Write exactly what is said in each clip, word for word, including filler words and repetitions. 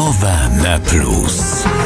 Rozmowa na plus.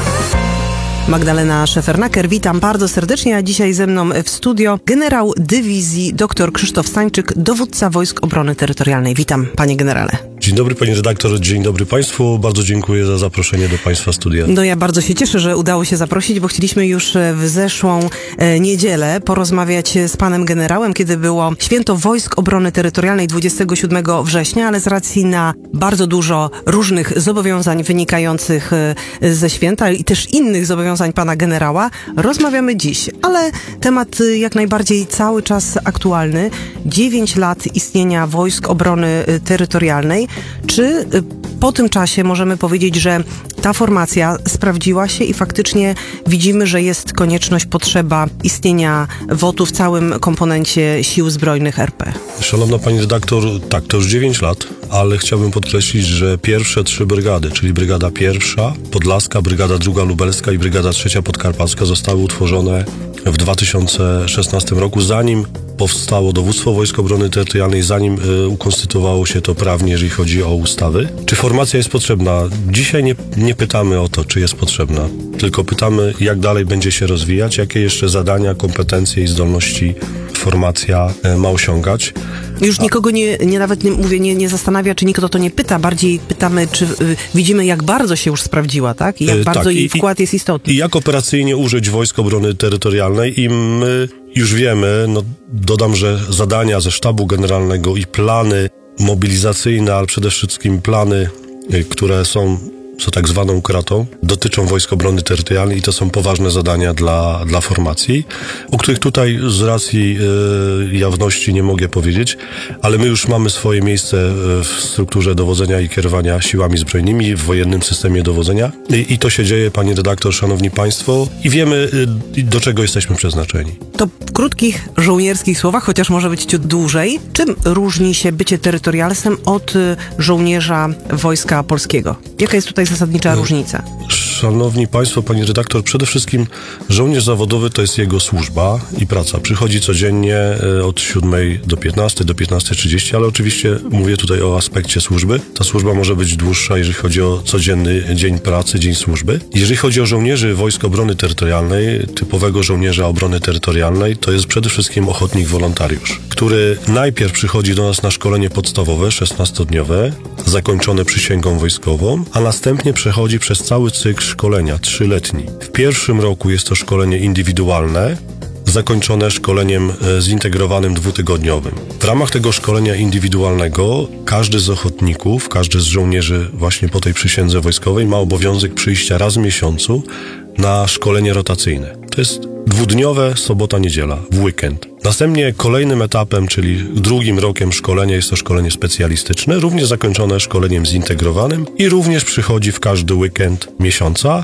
Magdalena Szefernaker, witam bardzo serdecznie, a dzisiaj ze mną w studio generał dywizji dr Krzysztof Stańczyk, dowódca Wojsk Obrony Terytorialnej. Witam, panie generale. Dzień dobry, panie redaktor, dzień dobry państwu. Bardzo dziękuję za zaproszenie do państwa studia. No ja bardzo się cieszę, że udało się zaprosić, bo chcieliśmy już w zeszłą e, niedzielę porozmawiać z panem generałem, kiedy było Święto Wojsk Obrony Terytorialnej dwudziestego siódmego września, ale z racji na bardzo dużo różnych zobowiązań wynikających e, ze święta i też innych zobowiązań pana generała, rozmawiamy dziś. Ale temat jak najbardziej cały czas aktualny. Dziewięć lat istnienia Wojsk Obrony Terytorialnej. Czy po tym czasie możemy powiedzieć, że ta formacja sprawdziła się i faktycznie widzimy, że jest konieczność, potrzeba istnienia W O T-u w całym komponencie Sił Zbrojnych R P? Szanowna pani redaktor, tak, to już dziewięć lat, ale chciałbym podkreślić, że pierwsze trzy brygady, czyli brygada pierwsza, Podlaska, brygada druga Lubelska i brygada trzecia Podkarpacka zostały utworzone w dwa tysiące szesnastym roku, zanim powstało Dowództwo Wojsk Obrony Terytorialnej, zanim y, ukonstytuowało się to prawnie, jeżeli chodzi o ustawy. Czy formacja jest potrzebna? Dzisiaj nie, nie pytamy o to, czy jest potrzebna, tylko pytamy, jak dalej będzie się rozwijać, jakie jeszcze zadania, kompetencje i zdolności formacja y, ma osiągać. Już nikogo nie, nie nawet nie, mówię, nie, nie zastanawia, czy nikt o to nie pyta, bardziej pytamy, czy y, widzimy, jak bardzo się już sprawdziła, tak? I jak y, bardzo tak, jej i, wkład jest istotny. I jak operacyjnie użyć Wojsk Obrony Terytorialnej i my już wiemy, no dodam, że zadania ze sztabu generalnego i plany mobilizacyjne, ale przede wszystkim plany, y, które są co tak zwaną kratą, dotyczą Wojsk Obrony Terytorialnej i to są poważne zadania dla, dla formacji, o których tutaj z racji y, jawności nie mogę powiedzieć, ale my już mamy swoje miejsce w strukturze dowodzenia i kierowania siłami zbrojnymi, w wojennym systemie dowodzenia i, i to się dzieje, pani redaktor, szanowni państwo, i wiemy, y, do czego jesteśmy przeznaczeni. To w krótkich, żołnierskich słowach, chociaż może być ciut dłużej, czym różni się bycie terytorialsem od y, żołnierza Wojska Polskiego? Jaka jest tutaj zasadnicza różnica? Szanowni państwo, pani redaktor, przede wszystkim żołnierz zawodowy to jest jego służba i praca. Przychodzi codziennie od siódmej do piętnastej, do piętnastej trzydzieści, ale oczywiście mówię tutaj o aspekcie służby. Ta służba może być dłuższa, jeżeli chodzi o codzienny dzień pracy, dzień służby. Jeżeli chodzi o żołnierzy Wojsk Obrony Terytorialnej, typowego żołnierza obrony terytorialnej, to jest przede wszystkim ochotnik wolontariusz, który najpierw przychodzi do nas na szkolenie podstawowe, szesnastodniowe, zakończone przysięgą wojskową, a następnie przechodzi przez cały cykl szkolenia, trzyletni. W pierwszym roku jest to szkolenie indywidualne, zakończone szkoleniem zintegrowanym dwutygodniowym. W ramach tego szkolenia indywidualnego każdy z ochotników, każdy z żołnierzy właśnie po tej przysiędze wojskowej ma obowiązek przyjścia raz w miesiącu na szkolenie rotacyjne. To jest dwudniowe, sobota, niedziela, w weekend. Następnie kolejnym etapem, czyli drugim rokiem szkolenia jest to szkolenie specjalistyczne, również zakończone szkoleniem zintegrowanym i również przychodzi w każdy weekend miesiąca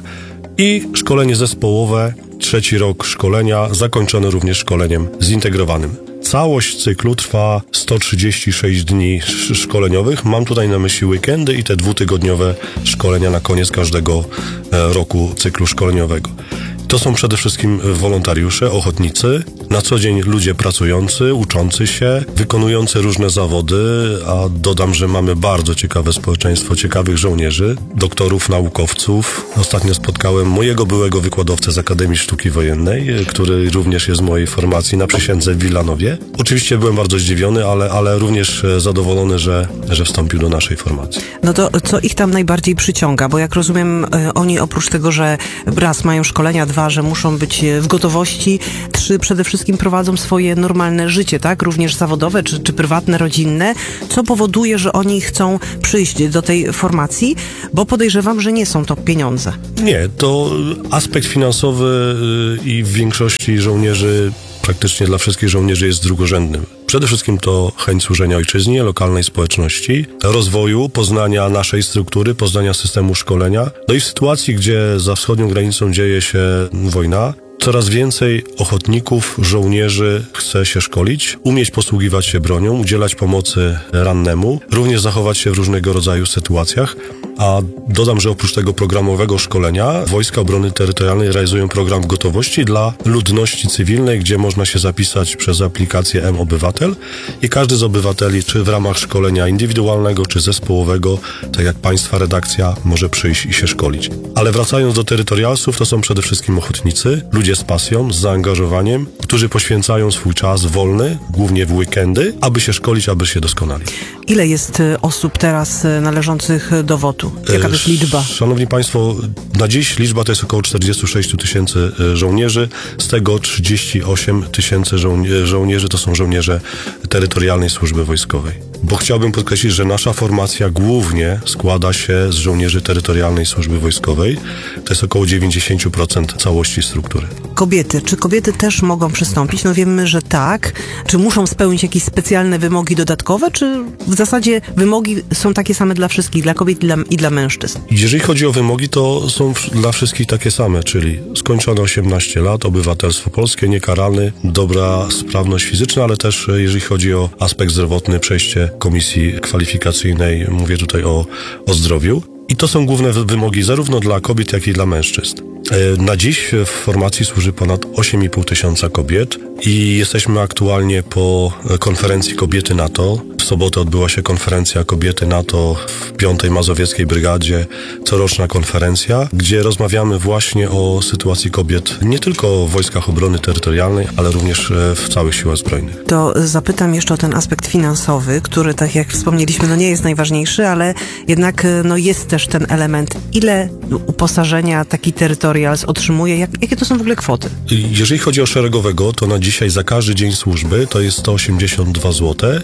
i szkolenie zespołowe, trzeci rok szkolenia, zakończone również szkoleniem zintegrowanym. Całość cyklu trwa sto trzydzieści sześć dni szkoleniowych. Mam tutaj na myśli weekendy i te dwutygodniowe szkolenia na koniec każdego roku cyklu szkoleniowego. To są przede wszystkim wolontariusze, ochotnicy, na co dzień ludzie pracujący, uczący się, wykonujący różne zawody, a dodam, że mamy bardzo ciekawe społeczeństwo ciekawych żołnierzy, doktorów, naukowców. Ostatnio spotkałem mojego byłego wykładowcę z Akademii Sztuki Wojennej, który również jest z mojej formacji na przysiędze w Wilanowie. Oczywiście byłem bardzo zdziwiony, ale, ale również zadowolony, że, że wstąpił do naszej formacji. No to co ich tam najbardziej przyciąga? Bo jak rozumiem, oni oprócz tego, że raz mają szkolenia, dwa, że muszą być w gotowości, trzy, przede wszystkim prowadzą swoje normalne życie, tak? Również zawodowe, czy, czy prywatne, rodzinne, co powoduje, że oni chcą przyjść do tej formacji, bo podejrzewam, że nie są to pieniądze. Nie, to aspekt finansowy i w większości żołnierzy, praktycznie dla wszystkich żołnierzy jest drugorzędnym. Przede wszystkim to chęć służenia ojczyźnie, lokalnej społeczności, rozwoju, poznania naszej struktury, poznania systemu szkolenia. No i w sytuacji, gdzie za wschodnią granicą dzieje się wojna, coraz więcej ochotników, żołnierzy chce się szkolić, umieć posługiwać się bronią, udzielać pomocy rannemu, również zachować się w różnego rodzaju sytuacjach. A dodam, że oprócz tego programowego szkolenia Wojska Obrony Terytorialnej realizują program gotowości dla ludności cywilnej, gdzie można się zapisać przez aplikację M-Obywatel i każdy z obywateli, czy w ramach szkolenia indywidualnego, czy zespołowego, tak jak Państwa redakcja, może przyjść i się szkolić. Ale wracając do terytorialsów, to są przede wszystkim ochotnicy, ludzie z pasją, z zaangażowaniem, którzy poświęcają swój czas wolny, głównie w weekendy, aby się szkolić, aby się doskonalić. Ile jest osób teraz należących do W O T-u? Jaka to jest liczba? Szanowni Państwo, na dziś liczba to jest około czterdzieści sześć tysięcy żołnierzy, z tego trzydzieści osiem tysięcy żoł- żołnierzy to są żołnierze terytorialnej służby wojskowej. Bo chciałbym podkreślić, że nasza formacja głównie składa się z żołnierzy terytorialnej służby wojskowej. To jest około dziewięćdziesiąt procent całości struktury. Kobiety. Czy kobiety też mogą przystąpić? No wiemy, że tak. Czy muszą spełnić jakieś specjalne wymogi dodatkowe, czy w zasadzie wymogi są takie same dla wszystkich, dla kobiet i dla, i dla mężczyzn? Jeżeli chodzi o wymogi, to są dla wszystkich takie same, czyli skończone osiemnaście lat, obywatelstwo polskie, niekaralny, dobra sprawność fizyczna, ale też jeżeli chodzi o aspekt zdrowotny, przejście komisji kwalifikacyjnej, mówię tutaj o, o zdrowiu. I to są główne wymogi zarówno dla kobiet, jak i dla mężczyzn. Na dziś w formacji służy ponad osiem i pół tysiąca kobiet i jesteśmy aktualnie po konferencji Kobiety NATO. W sobotę odbyła się konferencja Kobiety NATO w piątej Mazowieckiej Brygadzie, coroczna konferencja, gdzie rozmawiamy właśnie o sytuacji kobiet nie tylko w Wojskach Obrony Terytorialnej, ale również w całych siłach zbrojnych. To zapytam jeszcze o ten aspekt finansowy, który, tak jak wspomnieliśmy, no nie jest najważniejszy, ale jednak no jest też ten element. Ile uposażenia taki terytorialny otrzymuje? Jak, jakie to są w ogóle kwoty? Jeżeli chodzi o szeregowego, to na dzisiaj za każdy dzień służby to jest sto osiemdziesiąt dwa złote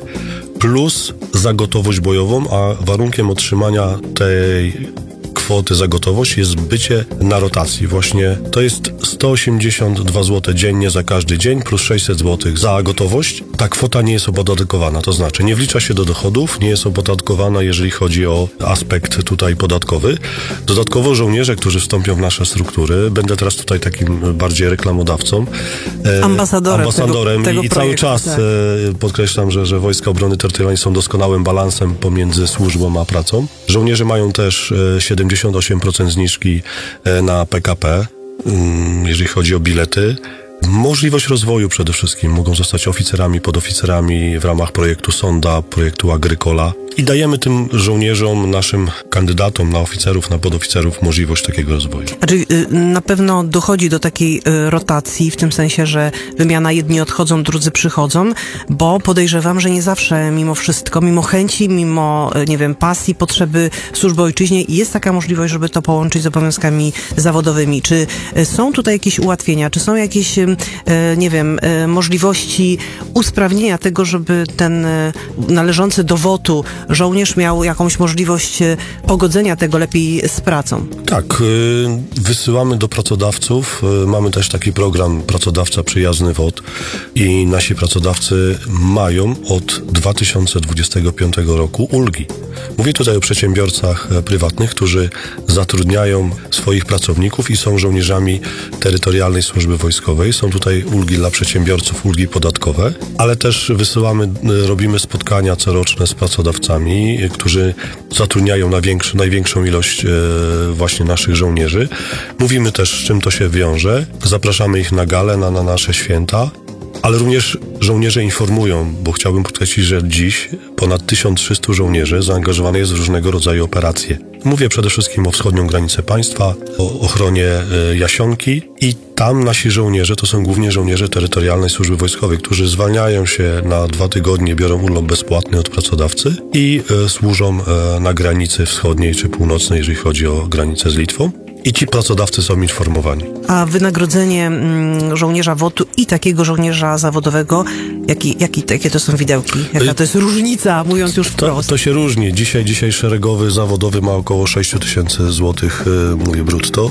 plus za gotowość bojową, a warunkiem otrzymania tej kwoty za gotowość jest bycie na rotacji. Właśnie to jest sto osiemdziesiąt dwa złote dziennie za każdy dzień plus sześćset złotych za gotowość. Ta kwota nie jest opodatkowana, to znaczy nie wlicza się do dochodów, nie jest opodatkowana, jeżeli chodzi o aspekt tutaj podatkowy. Dodatkowo żołnierze, którzy wstąpią w nasze struktury, będę teraz tutaj takim bardziej reklamodawcą, ambasadorem, ambasadorem tego, tego i projektu, cały czas tak. podkreślam, że, że Wojska Obrony Terytorialnej są doskonałym balansem pomiędzy służbą a pracą. Żołnierze mają też siedemdziesiąt osiem procent zniżki na P K P, jeżeli chodzi o bilety. Możliwość rozwoju przede wszystkim. Mogą zostać oficerami, podoficerami w ramach projektu Sonda, projektu Agrykola. I dajemy tym żołnierzom, naszym kandydatom na oficerów, na podoficerów możliwość takiego rozwoju. Znaczy, na pewno dochodzi do takiej rotacji, w tym sensie, że wymiana jedni odchodzą, drudzy przychodzą, bo podejrzewam, że nie zawsze mimo wszystko, mimo chęci, mimo, nie wiem, pasji, potrzeby służby ojczyźnie jest taka możliwość, żeby to połączyć z obowiązkami zawodowymi. Czy są tutaj jakieś ułatwienia? Czy są jakieś, nie wiem, możliwości usprawnienia tego, żeby ten należący do W O T-u żołnierz miał jakąś możliwość pogodzenia tego lepiej z pracą? Tak, wysyłamy do pracodawców. Mamy też taki program Pracodawca Przyjazny W O T i nasi pracodawcy mają od dwa tysiące dwudziestego piątego roku ulgi. Mówię tutaj o przedsiębiorcach prywatnych, którzy zatrudniają swoich pracowników i są żołnierzami terytorialnej służby wojskowej. Są tutaj ulgi dla przedsiębiorców, ulgi podatkowe, ale też wysyłamy, robimy spotkania coroczne z pracodawcami, którzy zatrudniają na większy, największą ilość e, właśnie naszych żołnierzy. Mówimy też, z czym to się wiąże. Zapraszamy ich na galę, na, na nasze święta. Ale również żołnierze informują, bo chciałbym podkreślić, że dziś ponad tysiąc trzysta żołnierzy zaangażowanych jest w różnego rodzaju operacje. Mówię przede wszystkim o wschodnią granicę państwa, o ochronie y, Jasionki i tam nasi żołnierze to są głównie żołnierze terytorialnej służby wojskowej, którzy zwalniają się na dwa tygodnie, biorą urlop bezpłatny od pracodawcy i y, służą y, na granicy wschodniej czy północnej, jeżeli chodzi o granicę z Litwą. I ci pracodawcy są informowani. A wynagrodzenie mm, żołnierza W O T-u i takiego żołnierza zawodowego, jaki, jaki, jakie to są widełki? Jaka to jest różnica, mówiąc już wprost? To, to się różni. Dzisiaj, dzisiaj szeregowy, zawodowy ma około sześć tysięcy złotych, yy, mówię brutto.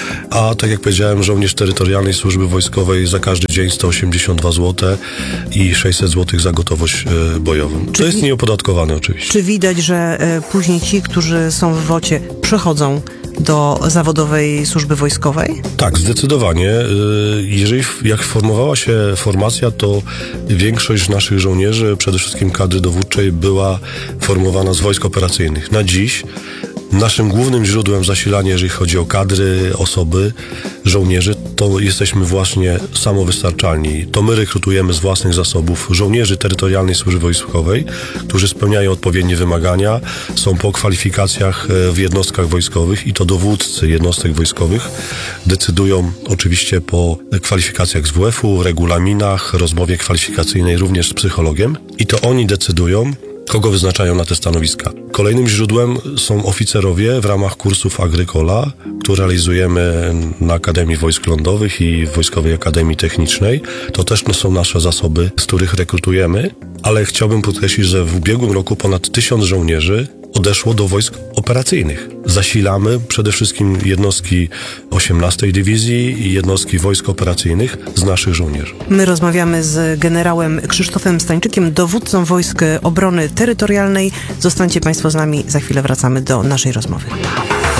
A tak jak powiedziałem, żołnierz terytorialnej służby wojskowej za każdy dzień sto osiemdziesiąt dwa złote i sześćset złotych za gotowość yy, bojową. To Czyli, jest nieopodatkowane oczywiście. Czy widać, że y, później ci, którzy są w W O T-ie, przechodzą do zawodowej służby wojskowej? Tak, zdecydowanie. Jeżeli jak formowała się formacja, to większość naszych żołnierzy, przede wszystkim kadry dowódczej, była formowana z wojsk operacyjnych. Na dziś Naszym głównym źródłem zasilania, jeżeli chodzi o kadry, osoby, żołnierzy, to jesteśmy właśnie samowystarczalni. To my rekrutujemy z własnych zasobów żołnierzy terytorialnej służby wojskowej, którzy spełniają odpowiednie wymagania, są po kwalifikacjach w jednostkach wojskowych i to dowódcy jednostek wojskowych decydują oczywiście po kwalifikacjach z W F-u, regulaminach, rozmowie kwalifikacyjnej również z psychologiem i to oni decydują, kogo wyznaczają na te stanowiska. Kolejnym źródłem są oficerowie w ramach kursów Agrykola, które realizujemy na Akademii Wojsk Lądowych i Wojskowej Akademii Technicznej. To też no, są nasze zasoby, z których rekrutujemy, ale chciałbym podkreślić, że w ubiegłym roku ponad tysiąc żołnierzy odeszło do wojsk operacyjnych. Zasilamy przede wszystkim jednostki osiemnastej Dywizji i jednostki wojsk operacyjnych z naszych żołnierzy. My rozmawiamy z generałem Krzysztofem Stańczykiem, dowódcą Wojsk Obrony Terytorialnej. Zostańcie Państwo z nami, za chwilę wracamy do naszej rozmowy.